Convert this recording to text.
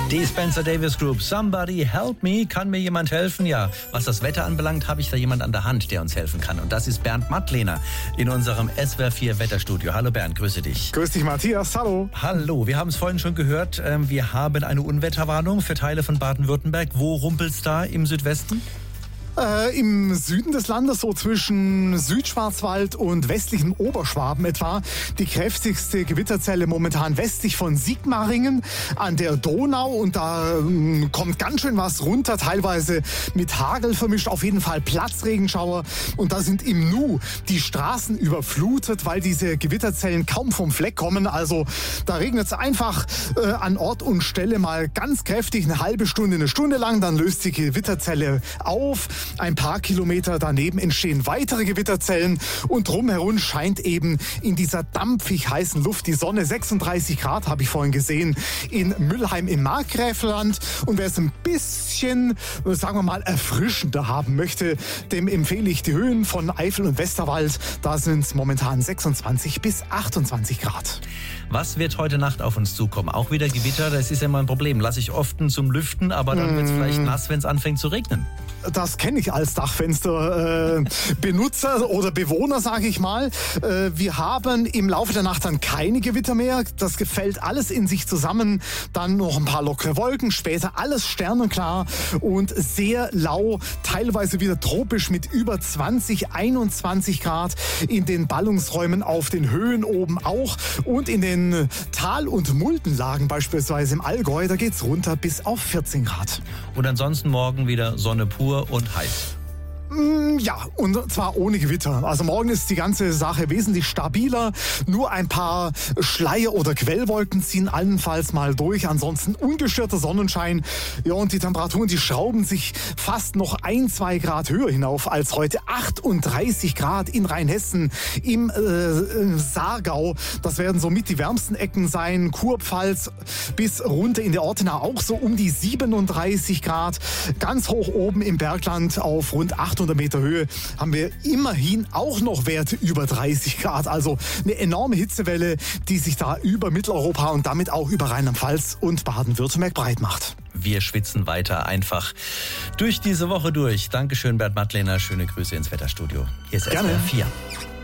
Die Spencer Davis Group, Somebody Help Me. Kann mir jemand helfen? Ja, was das Wetter anbelangt, habe ich da jemand an der Hand, der uns helfen kann. Und das ist Bernd Mattlehner in unserem SWR 4 Wetterstudio. Hallo Bernd, grüße dich. Grüß dich Matthias, hallo. Hallo, wir haben es vorhin schon gehört. Wir haben eine Unwetterwarnung für Teile von Baden-Württemberg. Wo rumpelt's da im Südwesten? Im Süden des Landes, so zwischen Südschwarzwald und westlichem Oberschwaben etwa, die kräftigste Gewitterzelle momentan westlich von Sigmaringen an der Donau. Und da kommt ganz schön was runter, teilweise mit Hagel vermischt, auf jeden Fall Platzregenschauer. Und da sind im Nu die Straßen überflutet, weil diese Gewitterzellen kaum vom Fleck kommen. Also da regnet es einfach an Ort und Stelle mal ganz kräftig, eine halbe Stunde, eine Stunde lang. Dann löst die Gewitterzelle auf. Ein paar Kilometer daneben entstehen weitere Gewitterzellen und drumherum scheint eben in dieser dampfig heißen Luft die Sonne. 36 Grad habe ich vorhin gesehen in Müllheim im Markgräflerland. Und wer es ein bisschen, sagen wir mal, erfrischender haben möchte, dem empfehle ich die Höhen von Eifel und Westerwald. Da sind es momentan 26 bis 28 Grad. Was wird heute Nacht auf uns zukommen? Auch wieder Gewitter? Das ist ja immer ein Problem. Lasse ich oft zum Lüften, aber dann wird es vielleicht nass, wenn es anfängt zu regnen. Das kenne ich als Dachfensterbenutzer oder Bewohner, sage ich mal. Wir haben im Laufe der Nacht dann keine Gewitter mehr. Das gefällt alles in sich zusammen. Dann noch ein paar lockere Wolken, später alles sternenklar und sehr lau, teilweise wieder tropisch mit über 20, 21 Grad in den Ballungsräumen auf den Höhen oben auch. Und in den Tal- und Muldenlagen, beispielsweise im Allgäu, da geht's runter bis auf 14 Grad. Und ansonsten morgen wieder Sonne pur und heiß. Ja, und zwar ohne Gewitter. Also morgen ist die ganze Sache wesentlich stabiler. Nur ein paar Schleier- oder Quellwolken ziehen allenfalls mal durch. Ansonsten ungestörter Sonnenschein. Ja, und die Temperaturen, die schrauben sich fast noch 1-2 Grad höher hinauf als heute. 38 Grad in Rheinhessen, im Saargau. Das werden somit die wärmsten Ecken sein. Kurpfalz bis runter in der Ortenau auch so um die 37 Grad. Ganz hoch oben im Bergland auf rund 800 Meter Höhe haben wir immerhin auch noch Werte über 30 Grad. Also eine enorme Hitzewelle, die sich da über Mitteleuropa und damit auch über Rheinland-Pfalz und Baden-Württemberg breit macht. Wir schwitzen weiter einfach durch diese Woche durch. Dankeschön, Bernd Mattlehner. Schöne Grüße ins Wetterstudio. Hier ist SWR 4.